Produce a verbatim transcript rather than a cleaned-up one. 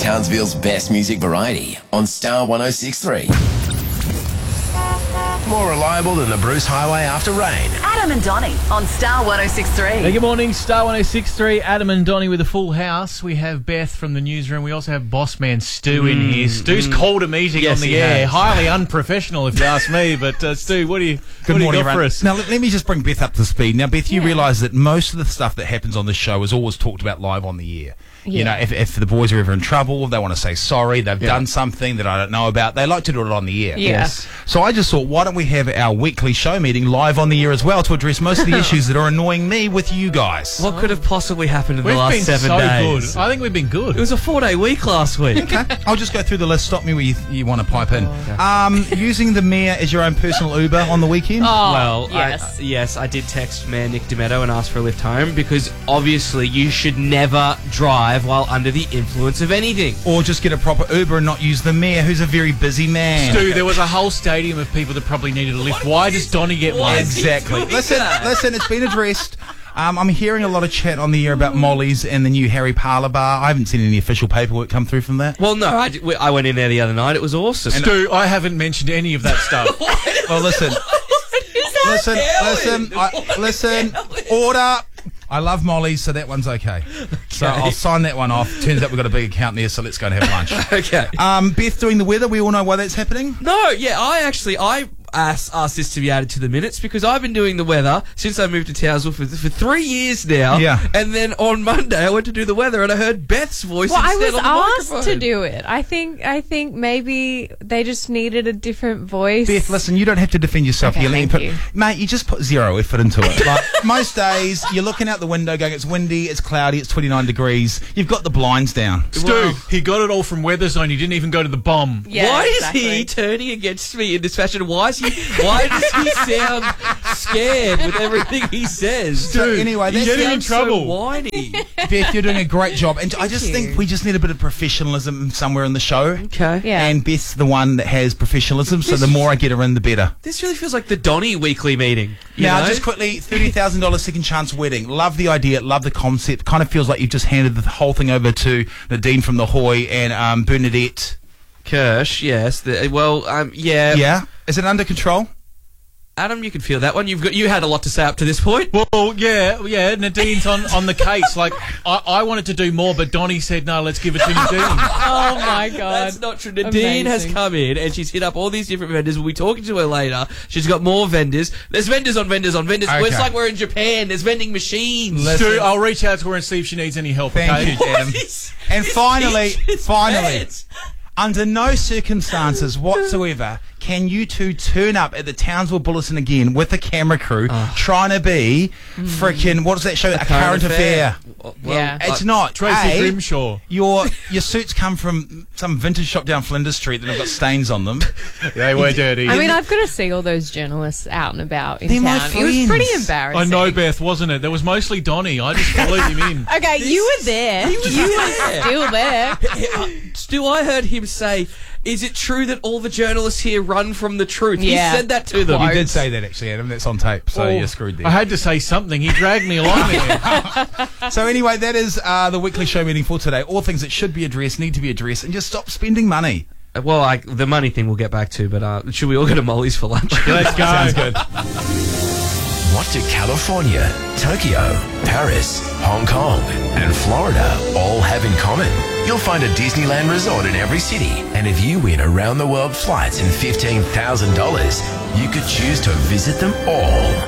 Townsville's best music variety on Star one oh six point three. More reliable than the Bruce Highway after rain. Adam and Donnie on Star one oh six point three. Hey, good morning, Star one oh six point three. Adam and Donnie with a full house. We have Beth from the newsroom. We also have boss man Stu mm, in here. Stu's mm. called a meeting yes, on the air. Has. Highly unprofessional, if you ask me. But uh, Stu, what do you, good what morning, do you got for us? Now, let, let me just bring Beth up to speed. Now, Beth, you yeah. realise that most of the stuff that happens on this show is always talked about live on the air. Yeah. You know, if, if the boys are ever in trouble, they want to say sorry, they've yeah. done something that I don't know about, they like to do it on the air. Yeah. Yes. So I just thought, why don't we have our weekly show meeting live on the air as well to address most of the issues that are annoying me with you guys? What could have possibly happened in we've the last seven so days? Good. I think we've been good. It was a four-day week last week. Okay, I'll just go through the list. Stop me where you, you want to pipe in. Okay. Um, using the mayor as your own personal Uber on the weekend? Oh, well, yes. I, yes, I did text Mayor Nick Demetto and ask for a lift home because obviously you should never drive while under the influence of anything. Or just get a proper Uber and not use the mayor, who's a very busy man. Stu, there was a whole stadium of people that probably needed a lift. Why does Donnie get one? Exactly. Listen, listen, it's been addressed. Um, I'm hearing a lot of chat on the air about Molly's and the new Harry Parlour bar. I haven't seen any official paperwork come through from that. Well, no, I, did, I went in there the other night. It was awesome. Stu, I haven't mentioned any of that stuff. Well, listen. Listen, listen, I, listen, order. I love Molly's, so that one's okay. okay. So I'll sign that one off. Turns out we've got a big account there, so let's go and have lunch. Okay. Um, Beth doing the weather. We all know why that's happening. No, yeah, I actually I asked, asked this to be added to the minutes because I've been doing the weather since I moved to Townsville for, for three years now. Yeah. And then on Monday I went to do the weather and I heard Beth's voice. Well, I instead was on the asked microphone. to do it. I think I think maybe they just needed a different voice. Beth, listen, you don't have to defend yourself. Okay, you thank put, you. Mate, you just put zero effort into it. Like, most days, you're looking out the window going, it's windy, it's cloudy, it's twenty-nine degrees. You've got the blinds down. Stu, well, he got it all from Weather Zone. He didn't even go to the bomb. Yeah, why exactly. is he turning against me in this fashion? Why is he? Why does he sound scared with everything he says? So anyway, you're that's getting in trouble. So whiny. Beth, you're doing a great job, and I just you. think we just need a bit of professionalism somewhere in the show. Okay. Yeah. And Beth's the one that has professionalism, so the more I get her in, the better. This really feels like the Donnie weekly meeting. You Now, know? just quickly, thirty thousand dollars second chance wedding. Love the idea, love the concept. Kind of feels like you've just handed the whole thing over to Nadine from the Hoy and um, Bernadette. Kirsch, yes. The, well, um, yeah. Yeah? Is it under control? Adam, you can feel that one. You've got you had a lot to say up to this point. Well, yeah, yeah. Nadine's on, on the case. Like, I, I wanted to do more, but Donnie said, no, let's give it to Nadine. Oh, my God. That's not true. Nadine has Amazing. come in and she's hit up all these different vendors. We'll be talking to her later. She's got more vendors. There's vendors on vendors on vendors. Okay. It's like we're in Japan. There's vending machines. Stu, I'll reach out to her and see if she needs any help, Thank okay? you, Adam. And finally, It's finally, bad. under no circumstances whatsoever can you two turn up at the Townsville Bulletin again with a camera crew trying to be freaking, what is that show? A, current, affair. Well, Yeah. It's not. Tracy A, Grimshaw. Your your suits come from some vintage shop down Flinders Street that have got stains on them. They were dirty. I mean, I've got to see all those journalists out and about in They're my town. It was friends. pretty embarrassing. I know, Beth, wasn't it? There was mostly Donnie. I just followed him in. Okay, you were there. You were still there. Stu, I heard him say, is it true that all the journalists here run from the truth? Yeah. He said that to them. You did say that actually, Adam. That's on tape, so Oh, you're screwed there. I had to say something. He dragged me along there. So anyway, that is uh, the weekly show meeting for today. All things that should be addressed, need to be addressed, and just stop spending money. Well, I, the money thing we'll get back to, but uh, should we all go to Molly's for lunch? Let's go. Sounds good. What do California, Tokyo, Paris, Hong Kong, and Florida all have in common? You'll find a Disneyland resort in every city. And if you win around the world flights and fifteen thousand dollars, you could choose to visit them all.